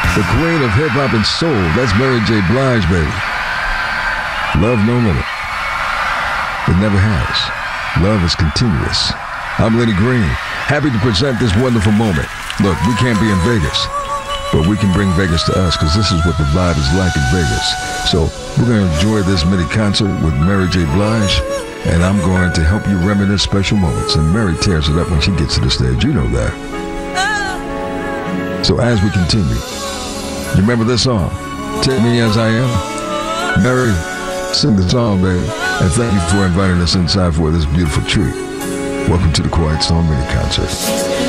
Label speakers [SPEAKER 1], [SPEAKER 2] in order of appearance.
[SPEAKER 1] The queen of hip-hop and soul. That's Mary J. Blige, baby. Love no limit. It never has. Love is continuous. I'm Lenny Green, happy to present this wonderful moment. Look, we can't be in Vegas, but we can bring Vegas to us because this is what the vibe is like in Vegas. So we're going to enjoy this mini concert with Mary J. Blige, and I'm going to help you reminisce special moments. And Mary tears it up when she gets to the stage. You know that. So as we continue, you remember this song? Take Me As I Am? Mary, sing the song, baby. And thank you for inviting us inside for this beautiful treat. Welcome to the Quiet Storm mini concert.